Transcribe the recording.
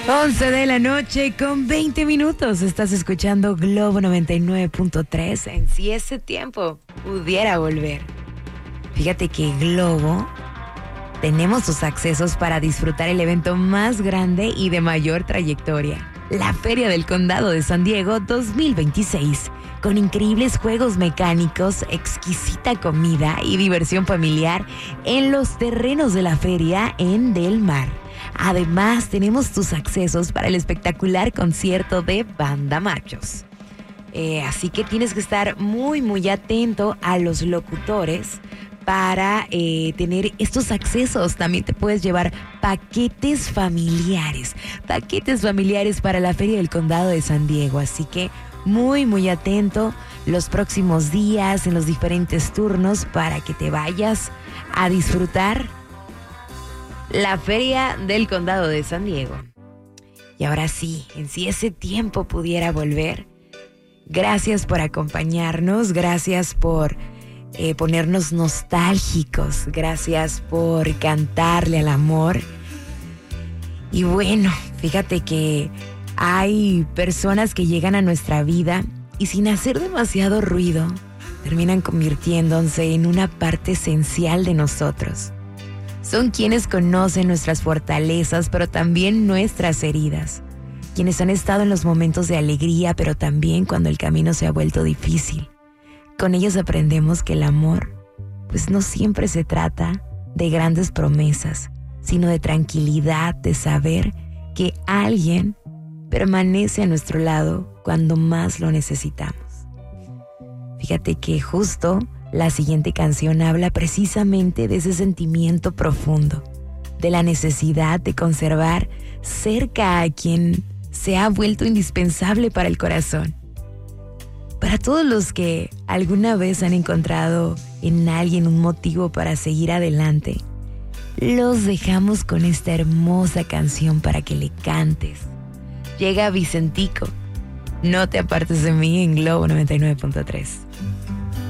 11 de la noche con 20 minutos. Estás escuchando Globo 99.3 en Si ese tiempo pudiera volver. Fíjate que Globo tenemos sus accesos para disfrutar el evento más grande y de mayor trayectoria, la Feria del Condado de San Diego 2026, con increíbles juegos mecánicos, exquisita comida y diversión familiar en los terrenos de la feria en Del Mar. Además, tenemos tus accesos para el espectacular concierto de Banda Machos. Así que tienes que estar muy atento a los locutores para tener estos accesos. También te puedes llevar paquetes familiares para la Feria del Condado de San Diego. Así que muy atento los próximos días en los diferentes turnos para que te vayas a disfrutar la Feria del Condado de San Diego. Y ahora sí, en Si ese tiempo pudiera volver, gracias por acompañarnos, gracias por ponernos nostálgicos, gracias por cantarle al amor. Y bueno, fíjate que hay personas que llegan a nuestra vida y sin hacer demasiado ruido, terminan convirtiéndose en una parte esencial de nosotros. Son quienes conocen nuestras fortalezas, pero también nuestras heridas. Quienes han estado en los momentos de alegría, pero también cuando el camino se ha vuelto difícil. Con ellos aprendemos que el amor, pues no siempre se trata de grandes promesas, sino de tranquilidad, de saber que alguien permanece a nuestro lado cuando más lo necesitamos. Fíjate que justo la siguiente canción habla precisamente de ese sentimiento profundo, de la necesidad de conservar cerca a quien se ha vuelto indispensable para el corazón. Para todos los que alguna vez han encontrado en alguien un motivo para seguir adelante, los dejamos con esta hermosa canción para que le cantes. Llega Vicentico, No te apartes de mí en Globo 99.3.